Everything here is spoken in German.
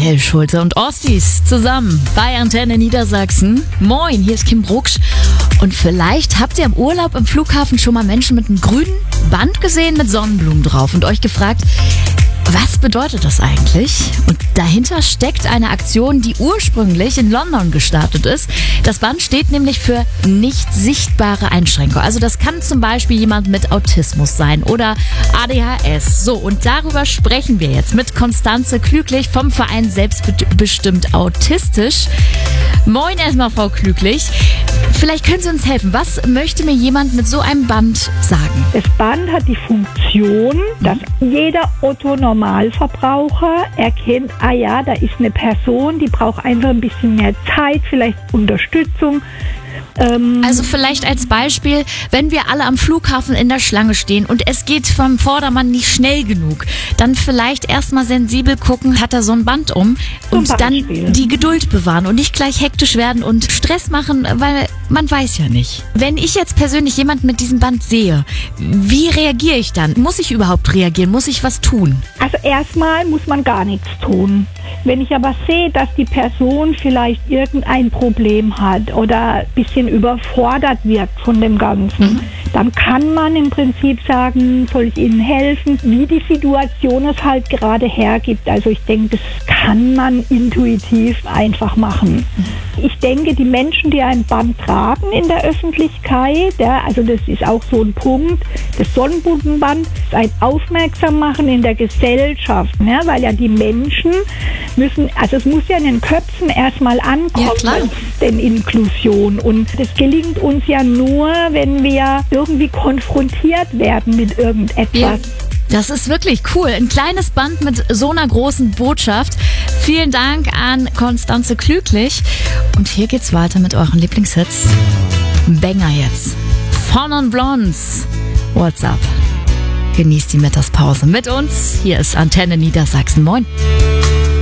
Michael Schulte und Ostis zusammen bei Antenne Niedersachsen. Moin, hier ist Kim Brucksch. Und vielleicht habt ihr im Urlaub im Flughafen schon mal Menschen mit einem grünen Band gesehen mit Sonnenblumen drauf und euch gefragt, was bedeutet das eigentlich? Und dahinter steckt eine Aktion, die ursprünglich in London gestartet ist. Das Band steht nämlich für nicht sichtbare Einschränkung. Also das kann zum Beispiel jemand mit Autismus sein oder ADHS. So, und darüber sprechen wir jetzt mit Constanze Klüglich vom Verein Selbstbestimmt Autistisch. Moin erstmal, Frau Klüglich. Vielleicht können Sie uns helfen. Was möchte mir jemand mit so einem Band sagen? Das Band hat die Funktion, dass jeder Otto-Normalverbraucher erkennt, da ist eine Person, die braucht einfach ein bisschen mehr Zeit, vielleicht Unterstützung. Also vielleicht als Beispiel, wenn wir alle am Flughafen in der Schlange stehen und es geht vom Vordermann nicht schnell genug, dann vielleicht erstmal sensibel gucken, hat er so ein Band um und dann die Geduld bewahren und nicht gleich hektisch werden und Stress machen, weil man weiß ja nicht. Wenn ich jetzt persönlich jemanden mit diesem Band sehe, wie reagiere ich dann? Muss ich überhaupt reagieren? Muss ich was tun? Also erstmal muss man gar nichts tun. Wenn ich aber sehe, dass die Person vielleicht irgendein Problem hat oder ein bisschen überfordert wirkt von dem Ganzen, dann kann man im Prinzip sagen, soll ich Ihnen helfen, wie die Situation es halt gerade hergibt. Also ich denke, das kann man intuitiv einfach machen. Ich denke, die Menschen, die ein Band tragen in der Öffentlichkeit, also das ist auch so ein Punkt, das Sonnenblumenband ist ein Aufmerksammachen in der Gesellschaft, weil ja die Menschen müssen, also es muss ja in den Köpfen erstmal ankommen, denn Inklusion. Und das gelingt uns ja nur, wenn wir irgendwie konfrontiert werden mit irgendetwas. Ja. Das ist wirklich cool. Ein kleines Band mit so einer großen Botschaft. Vielen Dank an Constanze Klüglich. Und hier geht's weiter mit euren Lieblingshits. Banger jetzt. Fun on Blondes. What's up? Genießt die Mittagspause mit uns. Hier ist Antenne Niedersachsen. Moin.